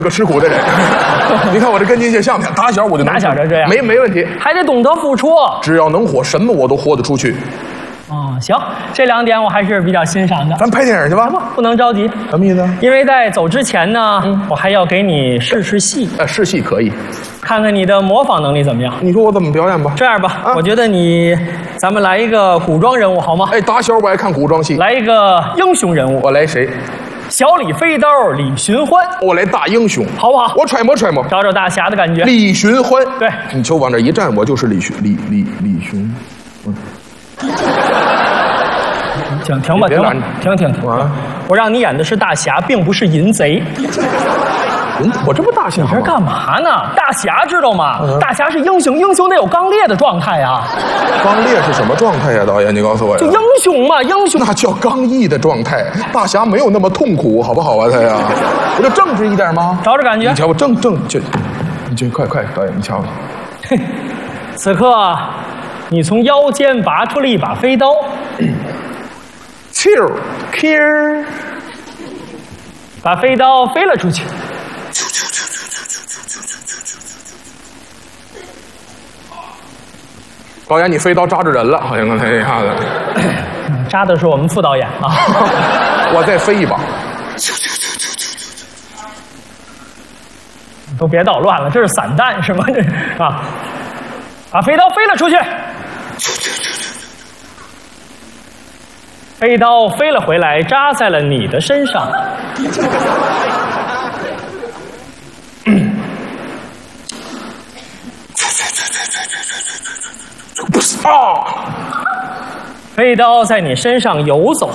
个吃苦的人。你看我这跟您这像不像？打小我就能打小就这样， 没问题， 还得懂得付出。 只要能活，什么我都活得出去。 哦，行，这2点我还是比较欣赏的。 咱拍电影去吧？ 不能着急， 什么意思？ 因为在走之前呢，我还要给你试试戏。 试戏可以， 看看你的模仿能力怎么样。 你说我怎么表演吧？ 这样吧，我觉得咱们来一个古装人物好吗？ 哎，打小我爱看古装戏。 来一个英雄人物。 我来谁？ 小李飞刀李寻欢。 我来大英雄， 好不好？ 我揣摩揣摩， 找找大侠的感觉。 李寻欢， 对， 你就往这一站，我就是李寻。 停吧，停啊！我让你演的是大侠，并不是淫贼。 我这不大侠吗？ 你这干嘛呢？大侠知道吗？大侠是英雄，英雄得有刚烈的状态啊。 刚烈是什么状态呀，导演？你告诉我呀。 就英雄嘛，英雄那叫刚毅的状态。大侠没有那么痛苦，好不好啊？他呀，我就正直一点吗？ 找着感觉。 你瞧我你就快，导演你瞧。 此刻，你从腰间拔出了一把飞刀。 Q， 把飞刀飞了出去。 导演，你飞刀扎着人了，好像刚才这下子。 扎的是我们副导演啊。 我再飞一把。 都别捣乱了，这是散弹是吗？这是啊，把飞刀飞了出去。飞刀飞了回来，扎在了你的身上。飞刀在你身上游走，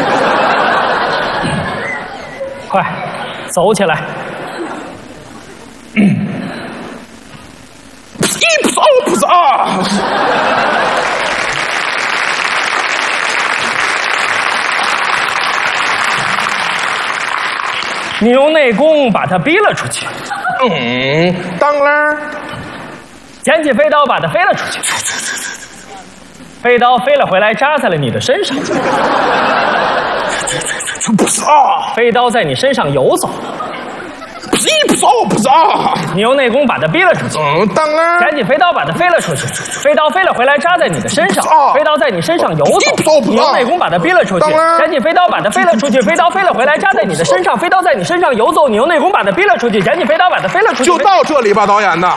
快走起来！ 不是啊！ 你用内功把他逼了出去。 当啷， 捡起飞刀把他飞了出去。飞刀飞了回来，扎在了你的身上。 不是啊！ 飞刀在你身上游走。 不是啊！ 你用内功把他逼了出去。 当啷， 捡起飞刀把他飞了出去。飞刀飞了回来，扎在你的身上。飞刀在你身上游走。你用内功把他逼了出去。捡起飞刀把他飞了出去。飞刀飞了回来，扎在你的身上。飞刀在你身上游走。你用内功把他逼了出去。捡起飞刀把他飞了出去。 就到这里吧，导演的。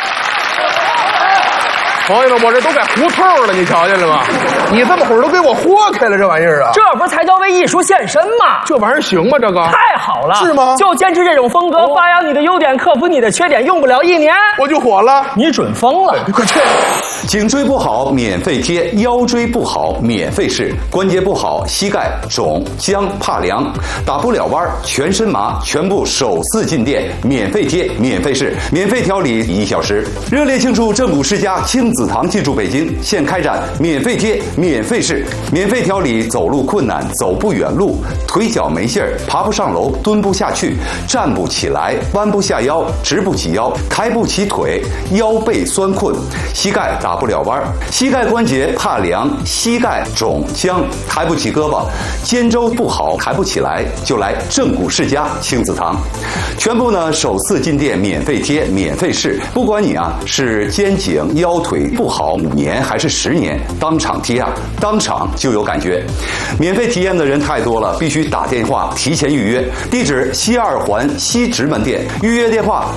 朋友们，我这都该糊透了，你瞧见了吗？你这么会儿都给我豁开了，这玩意儿啊！ 这不是才叫为艺术献身吗？ 这玩意儿行吗？这个太好了， 是吗？ 就坚持这种风格，发扬你的优点，克服你的缺点，用不了1年我就火了。 你准疯了！ 快去！ 颈椎不好免费贴，腰椎不好免费试，关节不好膝盖肿僵怕凉，打不了弯全身麻，全部首次进店免费贴免费试，免费调理1小时。热烈庆祝正骨世家亲子堂进驻北京，现开展免费贴免费试，免费调理走路困难、走不远路、腿脚没劲儿、爬不上楼、蹲不下去、站不起来、弯不下腰、直不起腰、抬不起腿、腰背酸困、膝盖打不了弯、膝盖关节怕凉、膝盖肿僵、抬不起胳膊、肩周不好抬不起来，就来正骨世家亲子堂。全部呢首次进店免费贴免费试，不管你是肩颈腰腿不好5年还是10年，当场贴当场就有感觉。免费体验的人太多了，必须打电话提前预约。地址西2环西直门店，预约电话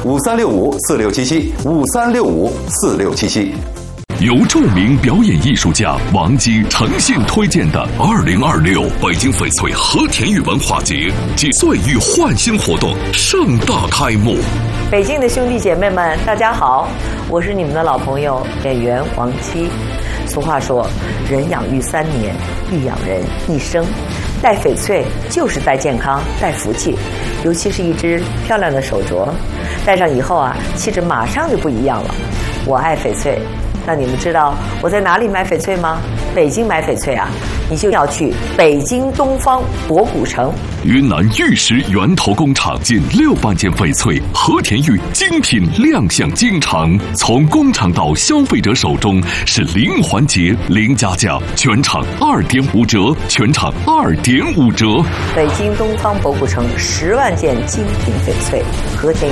5365467753654677。 由著名表演艺术家王晶诚信推荐的2026北京翡翠和田玉文化节及岁月焕新活动盛大开幕。 北京的兄弟姐妹们，大家好，我是你们的老朋友演员王七。俗话说，人养育3年，育养人1生。戴翡翠就是戴健康、戴福气，尤其是一只漂亮的手镯，戴上以后气质马上就不一样了。我爱翡翠， 那你们知道我在哪里买翡翠吗？北京买翡翠啊，你就要去北京东方博古城。 云南玉石源头工厂近6万件翡翠，和田玉精品亮相京城，从工厂到消费者手中是零环节零加价，全场2.5折，全场2.5折。 北京东方博古城10万件精品翡翠，和田